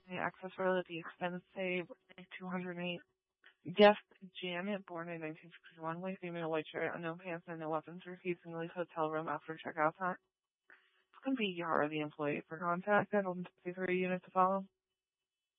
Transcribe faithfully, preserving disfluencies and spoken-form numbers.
Access Royalty Expense Pay two hundred eight. Guest Janet, born in nineteen sixty-one, white female, white shirt, no pants and no weapons, refusing to leave hotel room after checkout time. It's going to be Yara, the employee. For contact, I don't see three units to follow.